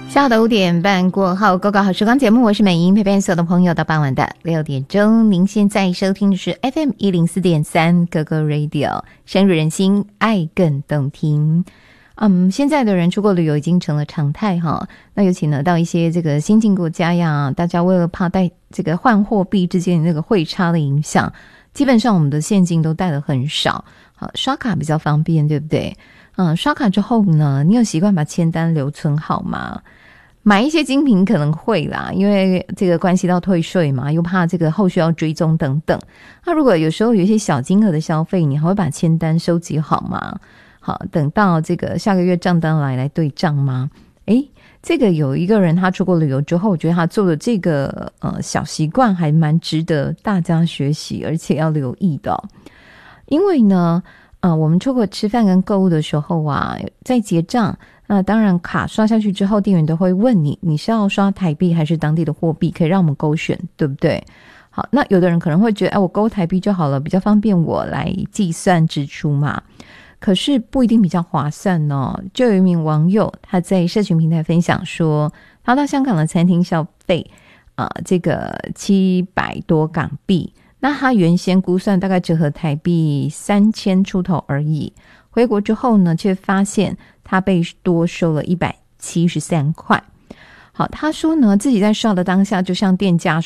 下午的5点半过后，狗狗好时光节目，我是美英，陪伴所有的朋友到傍晚的6点钟。您现在收听的是 FM104.3 狗狗 Radio， 深入人心，爱更动听。现在的人出国旅游已经成了常态哈。那尤其呢，到一些这个新进国家呀，大家为了怕带这个换货币之间的那个汇差的影响，基本上我们的现金都带得很少，好，刷卡比较方便，对不对？刷卡之后呢，你有习惯把签单留存好吗？买一些精品可能会啦，因为这个关系到退税嘛，又怕这个后续要追踪等等。那如果有时候有一些小金额的消费，你还会把签单收集好吗？好，等到这个下个月账单来对账吗？这个有一个人他出国旅游之后，我觉得他做的这个小习惯还蛮值得大家学习，而且要留意的因为呢我们出国吃饭跟购物的时候啊，在结账，那当然卡刷下去之后，店员都会问你是要刷台币还是当地的货币，可以让我们勾选，对不对？好，那有的人可能会觉得我勾台币就好了，比较方便我来计算支出嘛。可是不一定比较划算哦。就有一名网友他在社群平台分享说，他到香港的餐厅消费这个700多港币，那他原先估算大概折合台币3000出头而已，回国之后呢，却发现他被多收了173块。好，他说呢，自己在刷的当下就向店家